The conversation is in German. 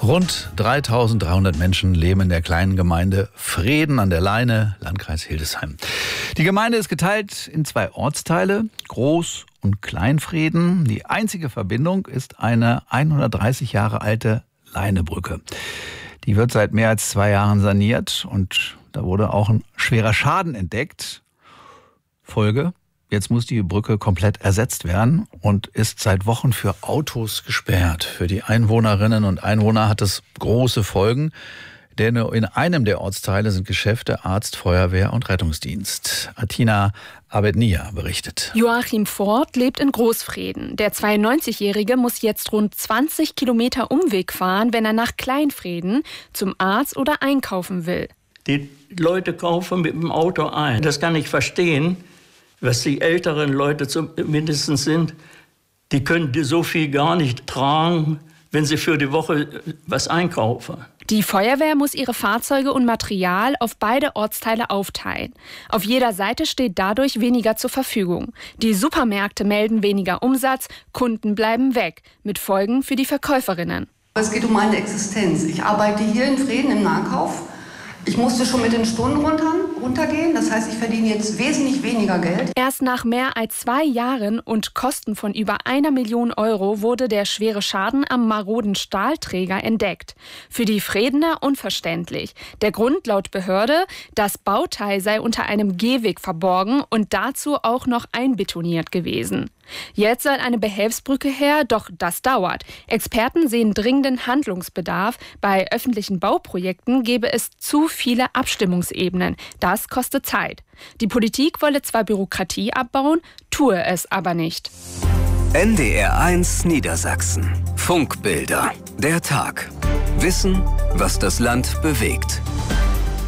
Rund 3.300 Menschen leben in der kleinen Gemeinde Vreden an der Leine, Landkreis Hildesheim. Die Gemeinde ist geteilt in 2 Ortsteile, Groß- und Kleinvreden. Die einzige Verbindung ist eine 130 Jahre alte Leinebrücke. Die wird seit mehr als 2 Jahren saniert und da wurde auch ein schwerer Schaden entdeckt. Folge: Jetzt muss die Brücke komplett ersetzt werden und ist seit Wochen für Autos gesperrt. Für die Einwohnerinnen und Einwohner hat es große Folgen, denn in einem der Ortsteile sind Geschäfte, Arzt, Feuerwehr und Rettungsdienst. Atina Abednia berichtet. Joachim Ford lebt in Großvreden. Der 92-Jährige muss jetzt rund 20 Kilometer Umweg fahren, wenn er nach Kleinvreden zum Arzt oder einkaufen will. Die Leute kaufen mit dem Auto ein. Das kann ich verstehen. Was die älteren Leute zumindest sind, die können so viel gar nicht tragen, wenn sie für die Woche was einkaufen. Die Feuerwehr muss ihre Fahrzeuge und Material auf beide Ortsteile aufteilen. Auf jeder Seite steht dadurch weniger zur Verfügung. Die Supermärkte melden weniger Umsatz, Kunden bleiben weg, mit Folgen für die Verkäuferinnen. Es geht um meine Existenz. Ich arbeite hier in Vreden im Nahkauf. Ich musste schon mit den Stunden runtergehen, das heißt, ich verdiene jetzt wesentlich weniger Geld. Erst nach mehr als 2 Jahren und Kosten von über 1 Million Euro wurde der schwere Schaden am maroden Stahlträger entdeckt. Für die Vredener unverständlich. Der Grund laut Behörde: das Bauteil sei unter einem Gehweg verborgen und dazu auch noch einbetoniert gewesen. Jetzt soll eine Behelfsbrücke her, doch das dauert. Experten sehen dringenden Handlungsbedarf. Bei öffentlichen Bauprojekten gäbe es zu viele Abstimmungsebenen. Das kostet Zeit. Die Politik wolle zwar Bürokratie abbauen, tue es aber nicht. NDR1 Niedersachsen. Funkbilder. Der Tag. Wissen, was das Land bewegt.